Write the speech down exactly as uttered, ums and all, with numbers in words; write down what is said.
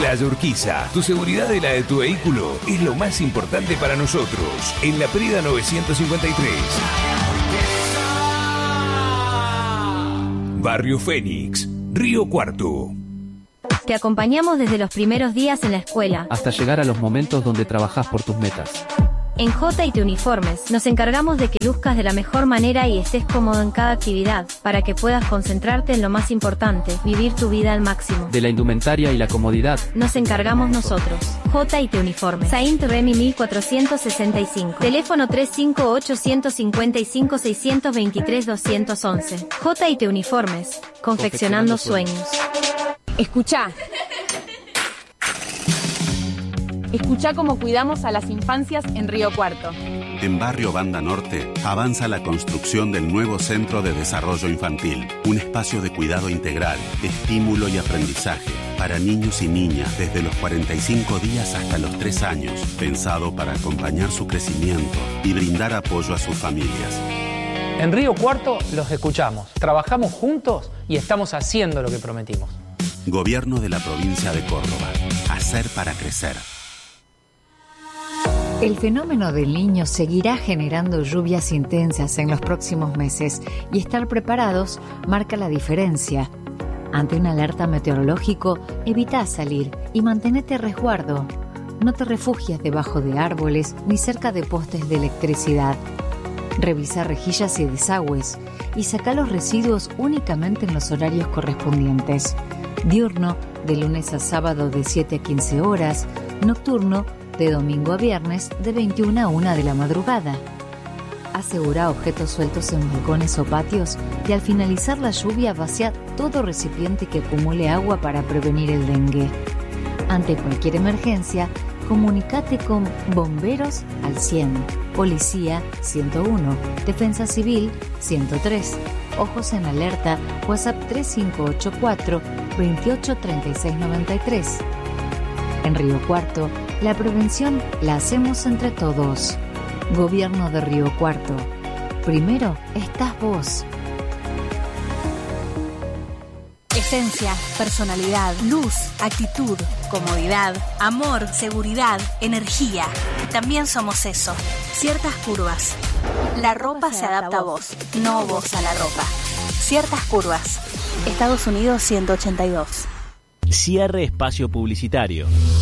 Playa Urquiza. Tu seguridad y la de tu vehículo es lo más importante para nosotros. En La Prida novecientos cincuenta y tres. Barrio Fénix, Río Cuarto. Te acompañamos desde los primeros días en la escuela hasta llegar a los momentos donde trabajás por tus metas. En J y T Uniformes nos encargamos de que luzcas de la mejor manera y estés cómodo en cada actividad, para que puedas concentrarte en lo más importante, vivir tu vida al máximo. De la indumentaria y la comodidad nos encargamos nosotros. J y T Uniformes. Saint Remy mil cuatrocientos sesenta y cinco. Teléfono tres cinco ocho cinco cinco seis dos tres dos uno uno. J y T Uniformes. Confeccionando sueños. Escuchá. Escuchá cómo cuidamos a las infancias en Río Cuarto. En Barrio Banda Norte avanza la construcción del nuevo Centro de Desarrollo Infantil, un espacio de cuidado integral, estímulo y aprendizaje para niños y niñas desde los cuarenta y cinco días hasta los tres años, pensado para acompañar su crecimiento y brindar apoyo a sus familias. En Río Cuarto los escuchamos, trabajamos juntos y estamos haciendo lo que prometimos. Gobierno de la provincia de Córdoba. Hacer para crecer. El fenómeno del Niño seguirá generando lluvias intensas en los próximos meses y estar preparados marca la diferencia. Ante una alerta meteorológico, evita salir y mantenete a resguardo. No te refugies debajo de árboles ni cerca de postes de electricidad. Revisa rejillas y desagües y saca los residuos únicamente en los horarios correspondientes. Diurno, de lunes a sábado de siete a quince horas, nocturno, de domingo a viernes de veintiuna a una de la madrugada. Asegura objetos sueltos en balcones o patios y al finalizar la lluvia vacía todo recipiente que acumule agua para prevenir el dengue. Ante cualquier emergencia, comunícate con Bomberos al cien, Policía ciento uno, Defensa Civil ciento tres, Ojos en Alerta, WhatsApp tres cinco ocho cuatro, veintiocho treinta y seis noventa y tres. En Río Cuarto, la prevención la hacemos entre todos. Gobierno de Río Cuarto. Primero estás vos. Esencia, personalidad, luz, actitud, comodidad, amor, seguridad, energía. También somos eso. Ciertas curvas. La ropa se adapta a vos, no vos a la ropa. Ciertas curvas. Estados Unidos ciento ochenta y dos. Cierre espacio publicitario.